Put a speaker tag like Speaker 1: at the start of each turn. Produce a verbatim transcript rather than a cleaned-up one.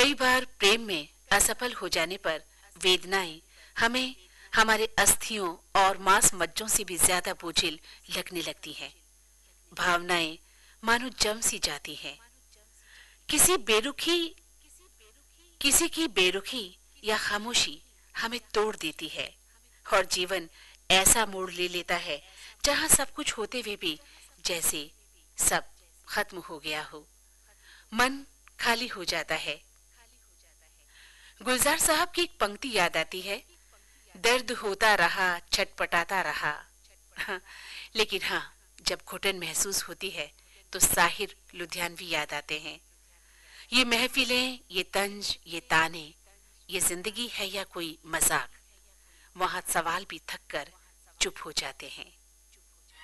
Speaker 1: कई बार प्रेम में असफल हो जाने पर वेदनाएं हमें हमारे अस्थियों और मांस मज्जों से भी ज्यादा बोझिल लगने लगती हैं। भावनाएं मानो जम सी जाती हैं। किसी बेरुखी किसी की बेरुखी या खामोशी हमें तोड़ देती है और जीवन ऐसा मोड़ ले लेता है जहां सब कुछ होते हुए भी जैसे सब खत्म हो गया हो। मन खाली हो जाता है। गुलजार साहब की एक पंक्ति याद आती है, दर्द होता रहा, छटपटाता रहा। हाँ, लेकिन हाँ, जब घुटन महसूस होती है तो साहिर लुधियानवी याद आते हैं। ये महफिलें, ये तंज, ये ताने, ये जिंदगी है या कोई मजाक, वहां सवाल भी थक कर चुप हो जाते हैं।